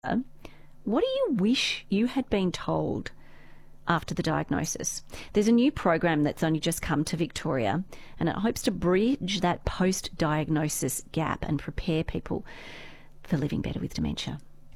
What do you wish you had been told after the diagnosis? There's a new program that's only just come to Victoria, and it hopes to bridge that post-diagnosis gap and prepare people for living better with dementia.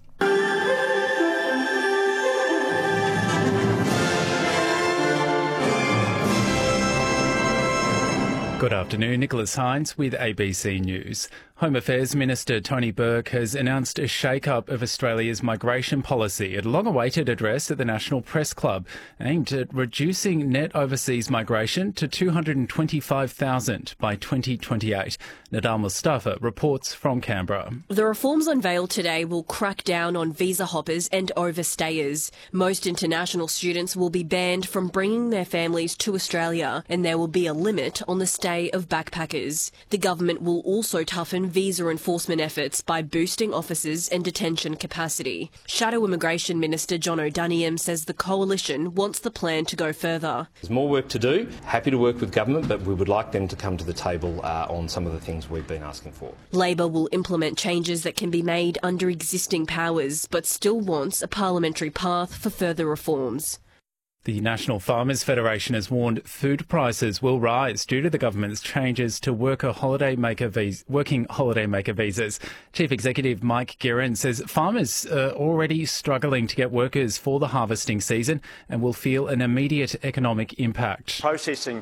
Good afternoon, Nicholas Hines with ABC News. Home Affairs Minister Tony Burke has announced a shake-up of Australia's migration policy at a long-awaited address at the National Press Club, aimed at reducing net overseas migration to 225,000 by 2028. Nadal Mustafa reports from Canberra. The reforms unveiled today will crack down on visa hoppers and overstayers. Most international students will be banned from bringing their families to Australia, and there will be a limit on the stay of backpackers. The government will also toughen visa enforcement efforts by boosting officers and detention capacity. Shadow Immigration Minister John O'Daniel says the coalition wants the plan to go further. There's more work to do. Happy to work with government, but we would like them to come to the table on some of the things we've been asking for. Labor will implement changes that can be made under existing powers, but still wants a parliamentary path for further reforms. The National Farmers Federation has warned food prices will rise due to the government's changes to working holidaymaker visas. Chief Executive Mike Guerin says farmers are already struggling to get workers for the harvesting season and will feel an immediate economic impact. Processing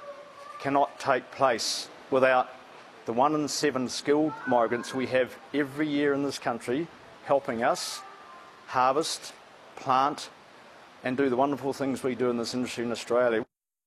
cannot take place without the 1 in 7 skilled migrants we have every year in this country helping us harvest, plant and do the wonderful things we do in this industry in Australia.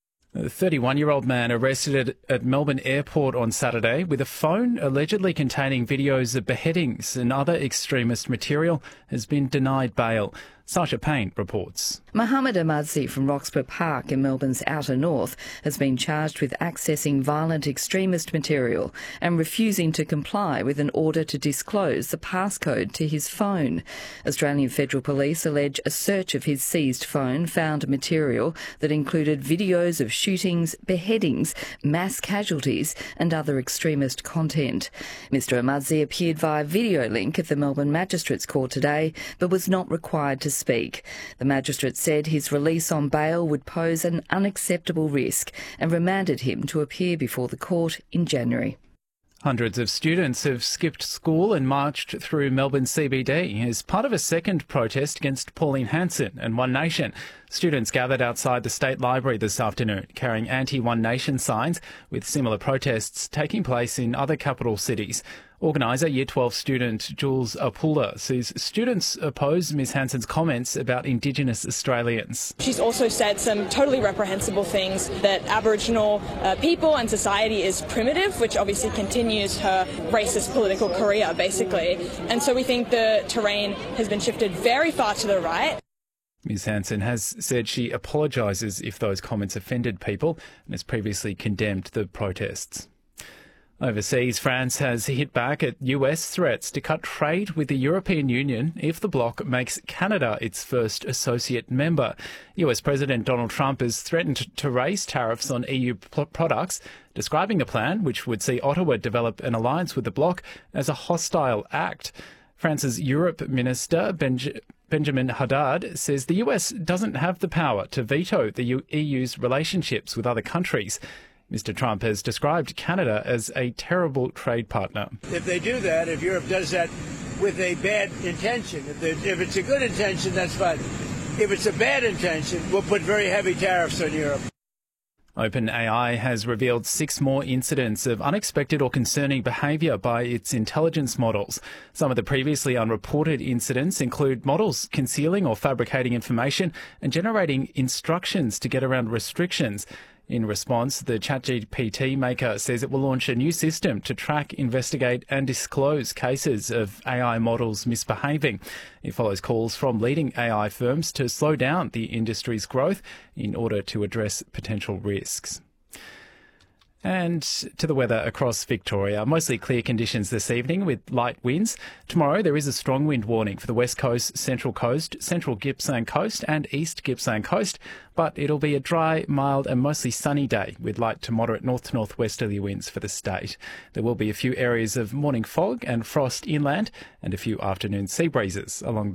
A 31-year-old man arrested at Melbourne Airport on Saturday with a phone allegedly containing videos of beheadings and other extremist material has been denied bail. Sasha Payne reports. Mohammed Ahmadzi from Roxburgh Park in Melbourne's outer north has been charged with accessing violent extremist material and refusing to comply with an order to disclose the passcode to his phone. Australian Federal Police allege a search of his seized phone found material that included videos of shootings, beheadings, mass casualties and other extremist content. Mr Ahmadzi appeared via video link at the Melbourne Magistrates Court today but was not required to speak. The magistrate said his release on bail would pose an unacceptable risk and remanded him to appear before the court in January. Hundreds of students have skipped school and marched through Melbourne CBD as part of a second protest against Pauline Hanson and One Nation. Students gathered outside the State Library this afternoon carrying anti-One Nation signs, with similar protests taking place in other capital cities. Organiser Year 12 student Jules Apula says students oppose Ms Hanson's comments about Indigenous Australians. She's also said some totally reprehensible things, that Aboriginal people and society is primitive, which obviously continues her racist political career, basically. And so we think the terrain has been shifted very far to the right. Ms Hanson has said she apologises if those comments offended people and has previously condemned the protests. Overseas, France has hit back at US threats to cut trade with the European Union if the bloc makes Canada its first associate member. US President Donald Trump has threatened to raise tariffs on EU products, describing the plan, which would see Ottawa develop an alliance with the bloc, as a hostile act. France's Europe Minister Benjamin Haddad says the US doesn't have the power to veto the EU's relationships with other countries. Mr Trump has described Canada as a terrible trade partner. If they do that, if Europe does that with a bad intention, if it's a good intention, that's fine. If it's a bad intention, we'll put very heavy tariffs on Europe. OpenAI has revealed 6 more incidents of unexpected or concerning behaviour by its intelligence models. Some of the previously unreported incidents include models concealing or fabricating information and generating instructions to get around restrictions. In response, the ChatGPT maker says it will launch a new system to track, investigate and disclose cases of AI models misbehaving. It follows calls from leading AI firms to slow down the industry's growth in order to address potential risks. And to the weather across Victoria. Mostly clear conditions this evening with light winds. Tomorrow there is a strong wind warning for the West Coast, Central Gippsland Coast and East Gippsland Coast. But it'll be a dry, mild and mostly sunny day with light to moderate north-northwesterly winds for the state. There will be a few areas of morning fog and frost inland and a few afternoon sea breezes along